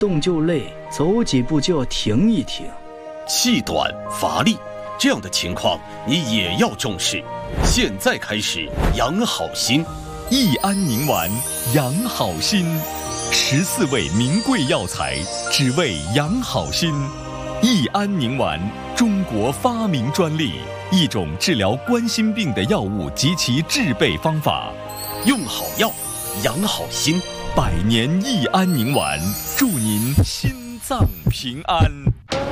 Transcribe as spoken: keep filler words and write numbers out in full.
动就累，走几步就要停一停。 气短乏力，这样的情况你也要重视。现在开始养好心， 益安宁丸养好心，十四味名贵药材，只为养好心。益安宁丸，中国发明专利，一种治疗冠心病的药物及其制备方法。 用好药，养好心。 百年益安宁丸，祝您心脏平安。